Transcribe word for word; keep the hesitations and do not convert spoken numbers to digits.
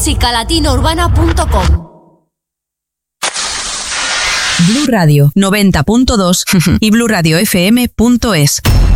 música latina urbana punto com. Blu Radio noventa punto dos y blu radio f m punto es.